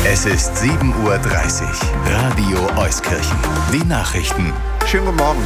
Es ist 7:30 Uhr. Radio Euskirchen. Die Nachrichten. Schönen guten Morgen.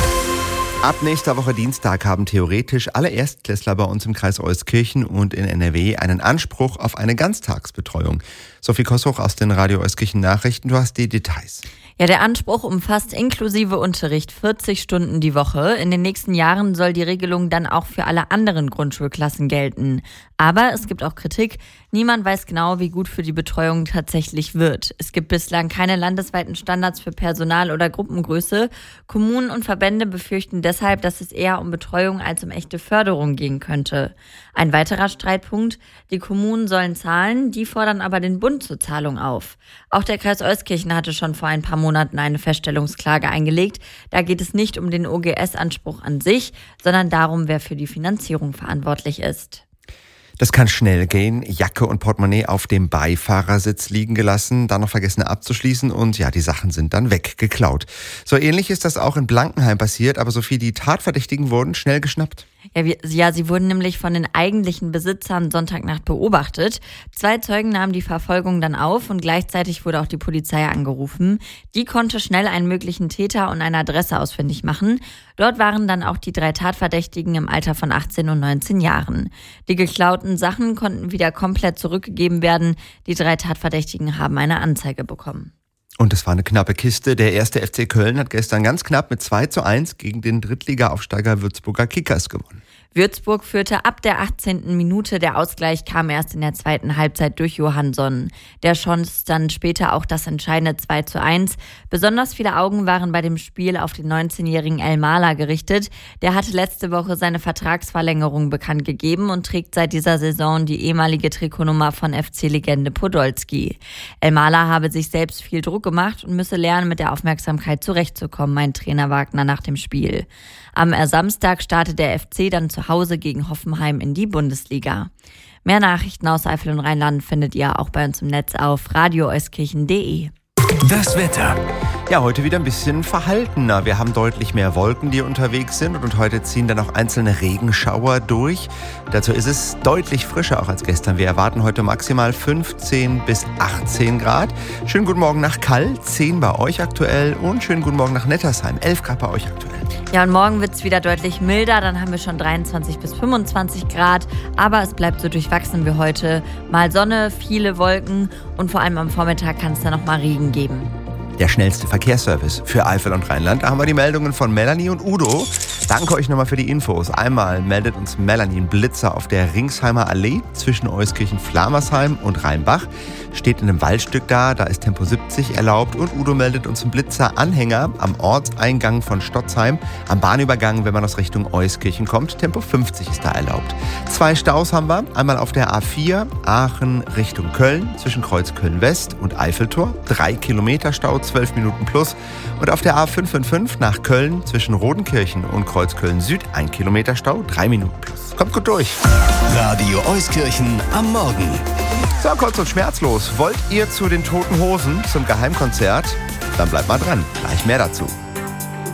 Ab nächster Woche Dienstag haben theoretisch alle Erstklässler bei uns im Kreis Euskirchen und in NRW einen Anspruch auf eine Ganztagsbetreuung. Sophie Kossuch aus den Radio Euskirchen Nachrichten, du hast die Details. Ja, der Anspruch umfasst inklusive Unterricht 40 Stunden die Woche. In den nächsten Jahren soll die Regelung dann auch für alle anderen Grundschulklassen gelten. Aber es gibt auch Kritik. Niemand weiß genau, wie gut für die Betreuung tatsächlich wird. Es gibt bislang keine landesweiten Standards für Personal- oder Gruppengröße. Kommunen und Verbände befürchten deshalb, dass es eher um Betreuung als um echte Förderung gehen könnte. Ein weiterer Streitpunkt: die Kommunen sollen zahlen, die fordern aber den Bund zur Zahlung auf. Auch der Kreis Euskirchen hatte schon vor ein paar Monaten eine Feststellungsklage eingelegt. Da geht es nicht um den OGS-Anspruch an sich, sondern darum, wer für die Finanzierung verantwortlich ist. Das kann schnell gehen. Jacke und Portemonnaie auf dem Beifahrersitz liegen gelassen, dann noch vergessen abzuschließen und ja, die Sachen sind dann weggeklaut. So ähnlich ist das auch in Blankenheim passiert, aber Sophie, die Tatverdächtigen wurden schnell geschnappt. Ja, sie wurden nämlich von den eigentlichen Besitzern Sonntagnacht beobachtet. 2 Zeugen nahmen die Verfolgung dann auf und gleichzeitig wurde auch die Polizei angerufen. Die konnte schnell einen möglichen Täter und eine Adresse ausfindig machen. Dort waren dann auch die 3 Tatverdächtigen im Alter von 18 und 19 Jahren. Die geklauten Sachen konnten wieder komplett zurückgegeben werden. Die 3 Tatverdächtigen haben eine Anzeige bekommen. Und es war eine knappe Kiste. Der 1. FC Köln hat gestern ganz knapp mit 2:1 gegen den Drittliga-Aufsteiger Würzburger Kickers gewonnen. Würzburg führte ab der 18. Minute, der Ausgleich kam erst in der zweiten Halbzeit durch Johansson. Der schoss dann später auch das entscheidende 2:1. Besonders viele Augen waren bei dem Spiel auf den 19-jährigen Elmalah gerichtet. Der hatte letzte Woche seine Vertragsverlängerung bekannt gegeben und trägt seit dieser Saison die ehemalige Trikotnummer von FC-Legende Podolski. Elmalah habe sich selbst viel Druck gemacht und müsse lernen, mit der Aufmerksamkeit zurechtzukommen, meint Trainer Wagner nach dem Spiel. Am Samstag startet der FC dann zu Hause gegen Hoffenheim in die Bundesliga. Mehr Nachrichten aus Eifel und Rheinland findet ihr auch bei uns im Netz auf radioeuskirchen.de. Das Wetter. Ja, heute wieder ein bisschen verhaltener. Wir haben deutlich mehr Wolken, die unterwegs sind und heute ziehen dann auch einzelne Regenschauer durch. Dazu ist es deutlich frischer auch als gestern. Wir erwarten heute maximal 15 bis 18 Grad. Schönen guten Morgen nach Kall, 10 bei euch aktuell und schönen guten Morgen nach Nettersheim, 11 Grad bei euch aktuell. Ja, und morgen wird es wieder deutlich milder, dann haben wir schon 23 bis 25 Grad, aber es bleibt so durchwachsen wie heute. Mal Sonne, viele Wolken und vor allem am Vormittag kann es dann noch mal Regen geben. Der schnellste Verkehrsservice für Eifel und Rheinland. Da haben wir die Meldungen von Melanie und Udo. Danke euch nochmal für die Infos. Einmal meldet uns Melanie einen Blitzer auf der Ringsheimer Allee zwischen Euskirchen-Flamersheim und Rheinbach. Steht in einem Waldstück da ist Tempo 70 erlaubt. Und Udo meldet uns einen Blitzer-Anhänger am Ortseingang von Stotzheim. Am Bahnübergang, wenn man aus Richtung Euskirchen kommt, Tempo 50 ist da erlaubt. 2 Staus haben wir. Einmal auf der A4 Aachen Richtung Köln zwischen Kreuz Köln-West und Eiffeltor. 3 Kilometer Stau, 12 Minuten plus. Und auf der A555 nach Köln zwischen Rodenkirchen und Kreuz Köln-Süd 1 Kilometer Stau, 3 Minuten plus. Kommt gut durch. Radio Euskirchen am Morgen. So, kurz und schmerzlos. Wollt ihr zu den Toten Hosen zum Geheimkonzert? Dann bleibt mal dran. Gleich mehr dazu.